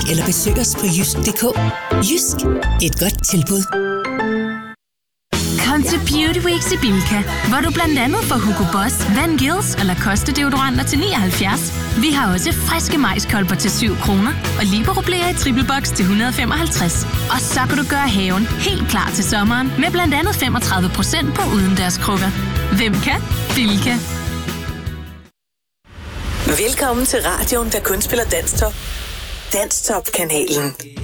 eller besøg os på jysk.dk. Jysk, et godt tilbud. Kom til Beauty Weeks i Bilka, hvor du blandt andet får Hugo Boss, Van Gils og Lacoste deodoranter til 79. Vi har også friske majskolber til 7 kroner og Libero-blæer i triple box til 155. Og så kan du gøre haven helt klar til sommeren med blandt andet 35% på udendørskrukker. Hvem kan? Bilka. Velkommen til radioen, der kun spiller Danstop. Danstop-kanalen.